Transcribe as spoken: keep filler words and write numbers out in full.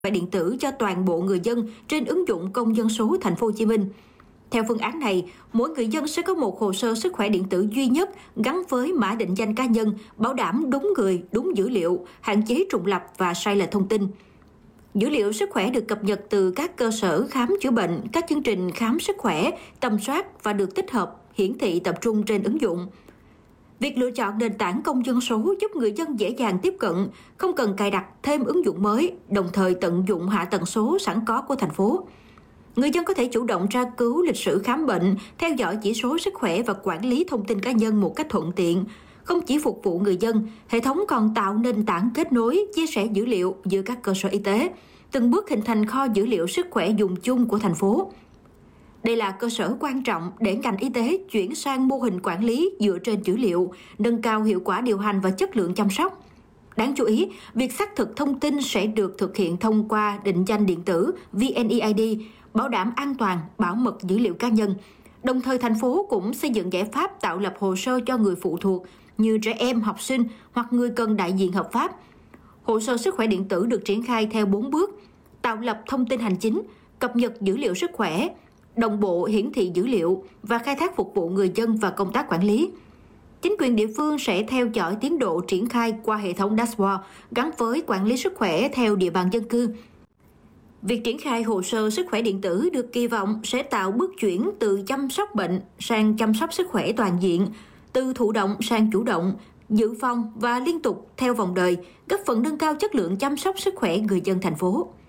khỏe điện tử cho toàn bộ người dân trên ứng dụng Công dân số Thành phố Hồ Chí Minh. Theo phương án này, mỗi người dân sẽ có một hồ sơ sức khỏe điện tử duy nhất gắn với mã định danh cá nhân, bảo đảm đúng người, đúng dữ liệu, hạn chế trùng lặp và sai lệch thông tin. Dữ liệu sức khỏe được cập nhật từ các cơ sở khám chữa bệnh, các chương trình khám sức khỏe, tầm soát và được tích hợp, hiển thị tập trung trên ứng dụng. Việc lựa chọn nền tảng công dân số giúp người dân dễ dàng tiếp cận, không cần cài đặt thêm ứng dụng mới, đồng thời tận dụng hạ tầng số sẵn có của thành phố. Người dân có thể chủ động tra cứu lịch sử khám bệnh, theo dõi chỉ số sức khỏe và quản lý thông tin cá nhân một cách thuận tiện. Không chỉ phục vụ người dân, hệ thống còn tạo nền tảng kết nối, chia sẻ dữ liệu giữa các cơ sở y tế, từng bước hình thành kho dữ liệu sức khỏe dùng chung của thành phố. Đây là cơ sở quan trọng để ngành y tế chuyển sang mô hình quản lý dựa trên dữ liệu, nâng cao hiệu quả điều hành và chất lượng chăm sóc. Đáng chú ý, việc xác thực thông tin sẽ được thực hiện thông qua định danh điện tử vê en e i đê, bảo đảm an toàn, bảo mật dữ liệu cá nhân. Đồng thời, thành phố cũng xây dựng giải pháp tạo lập hồ sơ cho người phụ thuộc như trẻ em, học sinh hoặc người cần đại diện hợp pháp. Hồ sơ sức khỏe điện tử được triển khai theo bốn bước: tạo lập thông tin hành chính, cập nhật dữ liệu sức khỏe, đồng bộ hiển thị dữ liệu và khai thác phục vụ người dân và công tác quản lý. Chính quyền địa phương sẽ theo dõi tiến độ triển khai qua hệ thống dashboard gắn với quản lý sức khỏe theo địa bàn dân cư. Việc triển khai hồ sơ sức khỏe điện tử được kỳ vọng sẽ tạo bước chuyển từ chăm sóc bệnh sang chăm sóc sức khỏe toàn diện, từ thụ động sang chủ động, dự phòng và liên tục theo vòng đời, góp phần nâng cao chất lượng chăm sóc sức khỏe người dân thành phố.